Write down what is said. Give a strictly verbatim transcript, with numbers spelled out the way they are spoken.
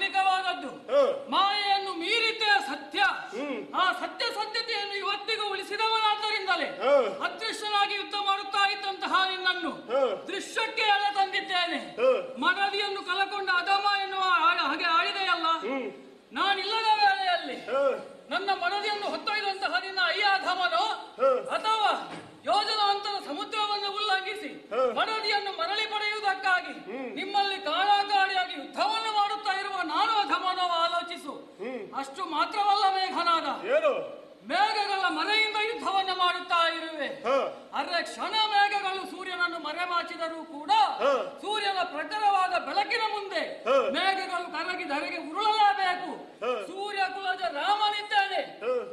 ಕ್ಷಣಿಕವಾದದ್ದು. ಮಾಯೆಯನ್ನು ಮೀರಿದ್ದೇ ಸತ್ಯ. ಆ ಸತ್ಯಸಧ್ಯತೆಯನ್ನು ಇವತ್ತಿಗೂ ಉಳಿಸಿದವನಾದ್ದರಿಂದಲೇ ಅದೃಶ್ಯನಾಗಿ ಯುದ್ಧ ಮಾಡುತ್ತಾ ಇದ್ದಂತಹ ನಿನ್ನನ್ನು ದೃಶ್ಯಕ್ಕೆ ಎಳೆ ತಂದಿದ್ದೇನೆ. ಮನದಿಯನ್ನು ಕಲಕೊಂಡ ಅಧಮ ಎನ್ನುವ ಹಾಗೆ ಆಡಿದೆಯಲ್ಲ. ನಾನಿಲ್ಲದ ವೇಳೆಯಲ್ಲಿ ನನ್ನ ಮನದಿಯನ್ನು ಹೊತ್ತೊಯ್ದಂತಹ ನಿನ್ನ ಅಯ್ಯಾಧಮನೋ ಅಥವಾ ಯೋಜನಾಂತರ ಸಮುದ್ರವನ್ನು ಉಲ್ಲಂಘಿಸಿ ಮನದಿಯನ್ನು ಮರಳಿ ಪಡೆಯುವುದಕ್ಕಾಗಿ ನಿಮ್ಮಲ್ಲಿ ಕಾಳಾಗಾಳಿಯಾಗಿ ಯುದ್ಧವನ್ನು ಮಾಡುತ್ತಾ ಇರುವ ನಾನು ಅಧಮನೋ ಆಲೋಚಿಸು. ಅಷ್ಟು ಮಾತ್ರವಲ್ಲ ಮೇಘನಾದ, ಮೇಘಗಳ ಮರೆಯಿಂದ ಯುದ್ಧವನ್ನು ಮಾಡುತ್ತಾ ಇರುವೆ. ಅರೆ ಕ್ಷಣ ಮೇಘಗಳು ಸೂರ್ಯನನ್ನು ಮರೆಮಾಚಿದರೂ ಕೂಡ ಸೂರ್ಯನ ಪ್ರಖರವಾದ ಬೆಳಕಿನ ಮುಂದೆ ಮೇಘಗಳು ಕರಗಿ ಧರೆಗೆ ಉರುಳಲೇಬೇಕು. ಸೂರ್ಯ ಕುಲಜ ರಾಮನಿದ್ದೇನೆ,